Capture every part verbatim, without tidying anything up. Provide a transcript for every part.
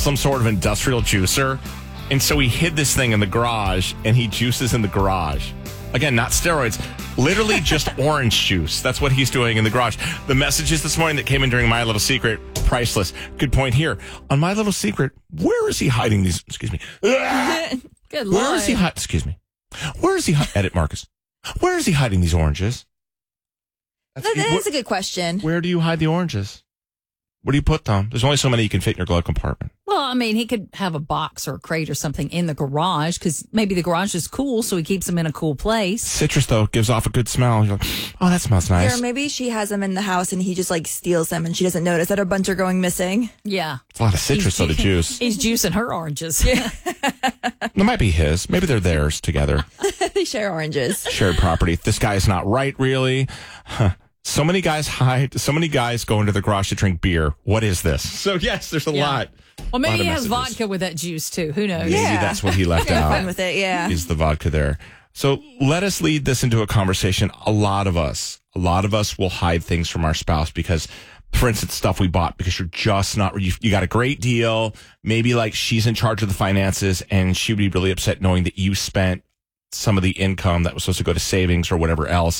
some sort of industrial juicer. And so he hid this thing in the garage, and he juices in the garage. Again, not steroids, literally just orange juice. That's what he's doing in the garage. The messages this morning that came in during My Little Secret, priceless. Good point here. On My Little Secret, where is he hiding these? Excuse me. Good Lord. Where is he hiding? Excuse me. Where is he hi- Edit Marcus. Where is he hiding these oranges? That's, that is a good question. Where do you hide the oranges? Where do you put them? There's only so many you can fit in your glove compartment. Well, I mean, he could have a box or a crate or something in the garage because maybe the garage is cool, so he keeps them in a cool place. Citrus, though, gives off a good smell. You're like, oh, that smells nice. Or maybe she has them in the house and he just like steals them and she doesn't notice that a bunch are going missing. Yeah. It's a lot of citrus, though, the juice. He's juicing her oranges. Yeah. It might be his. Maybe they're theirs together. They share oranges. Shared property. This guy is not right, really. Huh. So many guys hide. So many guys go into the garage to drink beer. What is this? So, yes, there's a Yeah. lot. Well, maybe he has messages. vodka with that juice, too. Who knows? Maybe Yeah. that's what he left Have out. fun with it, yeah. Is the vodka there. So let us lead this into a conversation. A lot of us, a lot of us will hide things from our spouse because, for instance, stuff we bought because you're just not, you, you got a great deal. Maybe like she's in charge of the finances and she would be really upset knowing that you spent some of the income that was supposed to go to savings or whatever else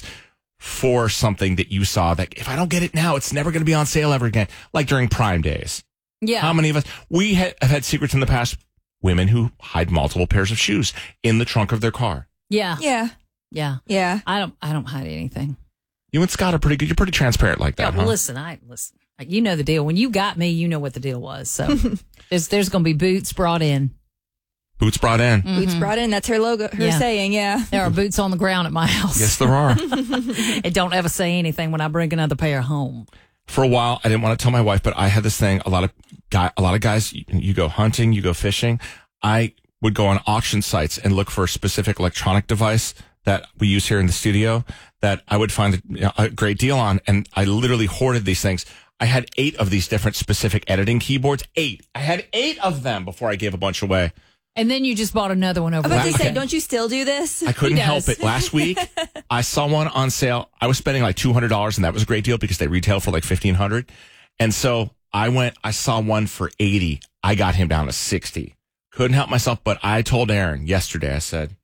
for something that you saw that if I don't get it now, it's never going to be on sale ever again. Like during Prime Days. Yeah. How many of us, we ha- have had secrets in the past, women who hide multiple pairs of shoes in the trunk of their car. Yeah. Yeah. Yeah. Yeah. I don't I don't hide anything. You and Scott are pretty good. You're pretty transparent like that, Yeah, well, huh? listen, I listen. You know the deal. When you got me, you know what the deal was. So there's there's going to be boots brought in. Boots brought in. Mm-hmm. Boots brought in. That's her logo, her Yeah. saying, yeah. There are boots on the ground at my house. Yes, there are. And don't ever say anything when I bring another pair home. For a while, I didn't want to tell my wife, but I had this thing. A lot of guy, a lot of guys, you, you go hunting, you go fishing. I would go on auction sites and look for a specific electronic device that we use here in the studio that I would find a, a great deal on. And I literally hoarded these things. I had eight of these different specific editing keyboards. Eight. I had eight of them before I gave a bunch away. And then you just bought another one over I was about to there. say, don't you still do this? I couldn't He help does. it. Last week, I saw one on sale. I was spending like two hundred dollars, and that was a great deal because they retail for like fifteen hundred dollars. And so I went, I saw one for eighty. I got him down to sixty. Couldn't help myself, but I told Aaron yesterday, I said,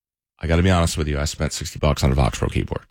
I got to be honest with you. I spent sixty bucks on a Vox Pro keyboard.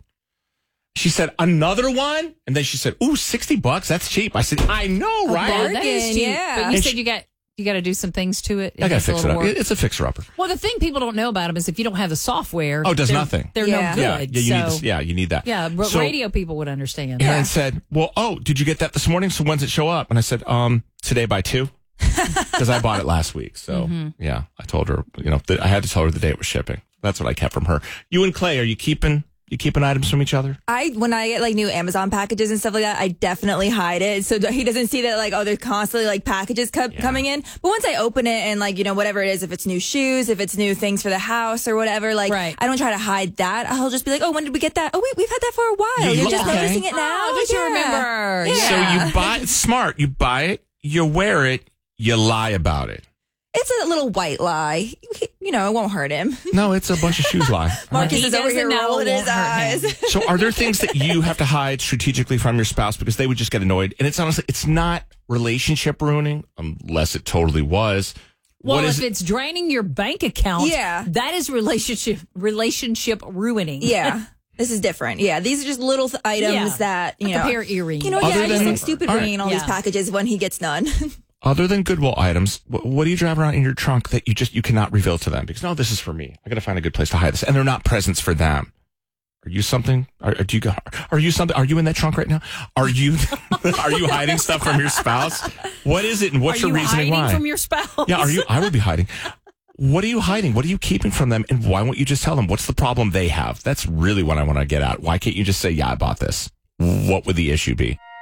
She said, another one? And then she said, ooh, sixty bucks? That's cheap. I said, I know, right? Yeah, that is Bargain, cheap. yeah. But you And said she- you got you got to do some things to it. I got to gets a fix it little up. work. It's a fixer-upper. Well, the thing people don't know about them is if you don't have the software, Oh, it does they're- nothing. They're Yeah. no good. Yeah, yeah, you so, need this, yeah, you need that. yeah, but So- radio people would understand. Aaron said, well, oh, did you get that this morning? So when's it show up? And I said, um, today by two. Because I bought it last week. So, Mm-hmm. yeah, I told her, you know, that I had to tell her the day it was shipping. That's what I kept from her. You and Clay, are you keeping you keeping items from each other? I when I get like new Amazon packages and stuff like that, I definitely hide it so that he doesn't see that like oh there's constantly like packages co- Yeah. coming in. But once I open it and like you know whatever it is, if it's new shoes, if it's new things for the house or whatever, like Right. I don't try to hide that. I'll just be like, oh, when did we get that? Oh wait, we've had that for a while. You You're look- just okay. noticing it now. Oh, don't you Yeah. remember? Yeah. So you buy it's smart. You buy it, you wear it, you lie about it. It's a little white lie. You know, it won't hurt him. No, it's a bunch of shoes lie. Marcus He is over doesn't here know rolling it his won't hurt him. eyes. So are there things that you have to hide strategically from your spouse because they would just get annoyed? And it's honestly, it's not relationship ruining unless it totally was. Well, what if is it? it's draining your bank account, Yeah. that is relationship relationship ruining. Yeah. This is different. Yeah, these are just little th- items Yeah. that, you Like a know. pair of earrings. You know, Other yeah, I just than- look stupid all right. bringing all these Yeah. packages when he gets none. Other than Goodwill items, what, what do you drive around in your trunk that you just you cannot reveal to them? Because no, this is for me. I got to find a good place to hide this, and they're not presents for them. Are you something? Are, are do you go? Are you something? Are you in that trunk right now? Are you? Are you hiding stuff from your spouse? What is it, and what's Are your you reasoning hiding why? from your spouse? Yeah, are you? I would be hiding. What are you hiding? What are you keeping from them? And why won't you just tell them? What's the problem they have? That's really what I want to get at. Why can't you just say, "Yeah, I bought this"? What would the issue be?